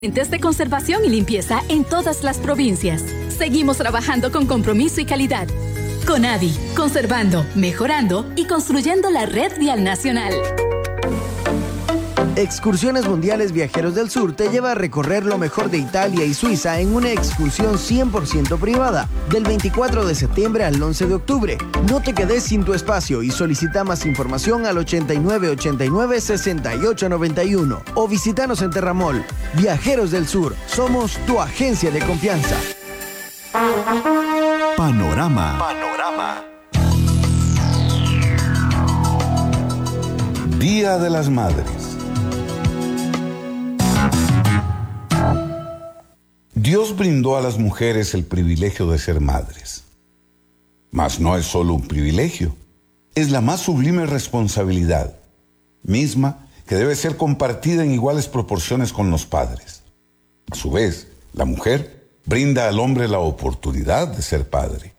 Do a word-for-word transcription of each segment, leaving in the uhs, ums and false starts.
Entes de conservación y limpieza en todas las provincias. Seguimos trabajando con compromiso y calidad. CONAVI, conservando, mejorando y construyendo la red vial nacional. Excursiones Mundiales Viajeros del Sur te lleva a recorrer lo mejor de Italia y Suiza en una excursión cien por ciento privada, del veinticuatro de septiembre al once de octubre. No te quedes sin tu espacio y solicita más información al ochenta y nueve ochenta y nueve sesenta y ocho noventa y uno o visítanos en Terramol. Viajeros del Sur, somos tu agencia de confianza. Panorama. Panorama. Día de las Madres. Dios brindó a las mujeres el privilegio de ser madres. Mas no es solo un privilegio, es la más sublime responsabilidad, misma que debe ser compartida en iguales proporciones con los padres. A su vez, la mujer brinda al hombre la oportunidad de ser padre.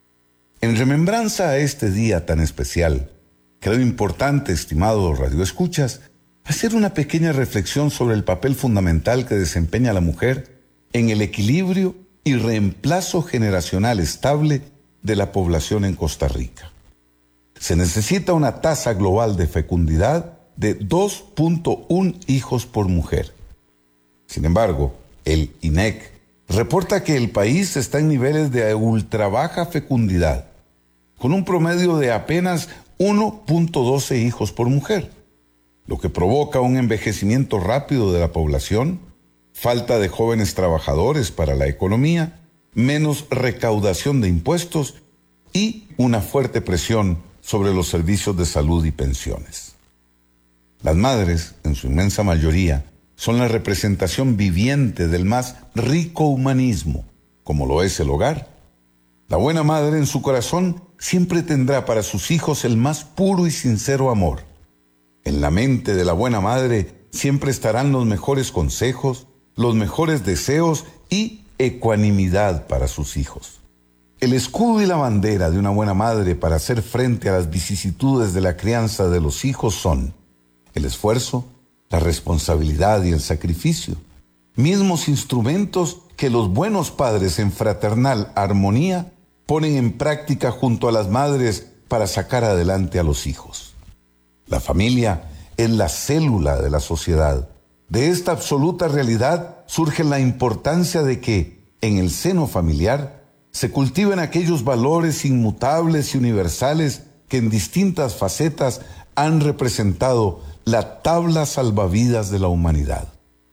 En remembranza a este día tan especial, creo importante, estimados radioescuchas, hacer una pequeña reflexión sobre el papel fundamental que desempeña la mujer en el equilibrio y reemplazo generacional estable de la población en Costa Rica. Se necesita una tasa global de fecundidad de dos punto uno hijos por mujer. Sin embargo, el I N E C reporta que el país está en niveles de ultra baja fecundidad, con un promedio de apenas uno punto doce hijos por mujer, lo que provoca un envejecimiento rápido de la población, falta de jóvenes trabajadores para la economía, menos recaudación de impuestos y una fuerte presión sobre los servicios de salud y pensiones. Las madres, en su inmensa mayoría, son la representación viviente del más rico humanismo, como lo es el hogar. La buena madre en su corazón siempre tendrá para sus hijos el más puro y sincero amor. En la mente de la buena madre siempre estarán los mejores consejos, los mejores deseos y ecuanimidad para sus hijos. El escudo y la bandera de una buena madre para hacer frente a las vicisitudes de la crianza de los hijos son el esfuerzo, la responsabilidad y el sacrificio, mismos instrumentos que los buenos padres en fraternal armonía ponen en práctica junto a las madres para sacar adelante a los hijos. La familia es la célula de la sociedad. De esta absoluta realidad surge la importancia de que, en el seno familiar, se cultiven aquellos valores inmutables y universales que en distintas facetas han representado la tabla salvavidas de la humanidad.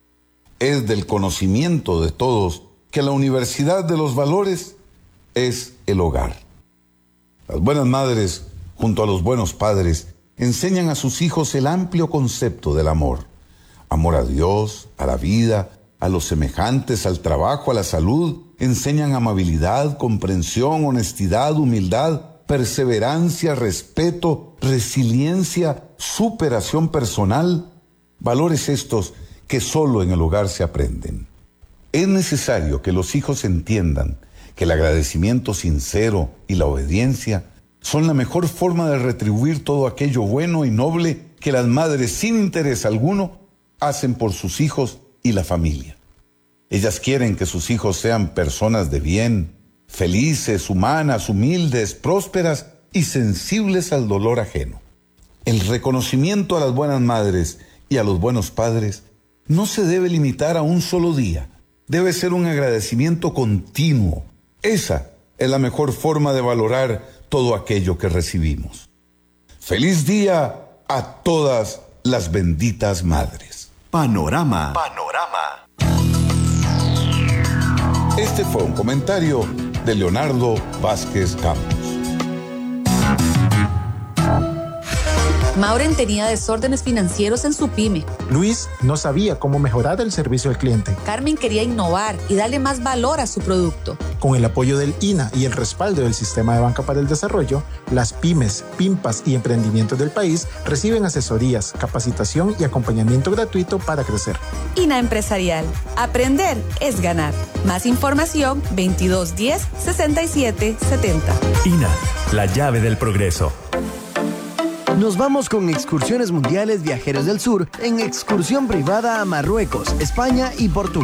Es del conocimiento de todos que la universidad de los valores es el hogar. Las buenas madres, junto a los buenos padres, enseñan a sus hijos el amplio concepto del amor. Amor a Dios, a la vida, a los semejantes, al trabajo, a la salud. Enseñan amabilidad, comprensión, honestidad, humildad, perseverancia, respeto, resiliencia, superación personal. Valores estos que solo en el hogar se aprenden. Es necesario que los hijos entiendan que el agradecimiento sincero y la obediencia son la mejor forma de retribuir todo aquello bueno y noble que las madres sin interés alguno hacen por sus hijos y la familia. Ellas quieren que sus hijos sean personas de bien, felices, humanas, humildes, prósperas y sensibles al dolor ajeno. El reconocimiento a las buenas madres y a los buenos padres no se debe limitar a un solo día. Debe ser un agradecimiento continuo. Esa es la mejor forma de valorar todo aquello que recibimos. ¡Feliz día a todas las benditas madres! Panorama. Panorama. Este fue un comentario de Leonardo Vázquez Campos. Mauren tenía desórdenes financieros en su pyme. Luis no sabía cómo mejorar el servicio al cliente. Carmen quería innovar y darle más valor a su producto. Con el apoyo del I N A y el respaldo del Sistema de Banca para el Desarrollo, las pymes, pimpas y emprendimientos del país reciben asesorías, capacitación y acompañamiento gratuito para crecer. I N A Empresarial. Aprender es ganar. Más información veintidós diez sesenta y siete setenta. I N A, la llave del progreso. Nos vamos con Excursiones Mundiales Viajeros del Sur en excursión privada a Marruecos, España y Portugal.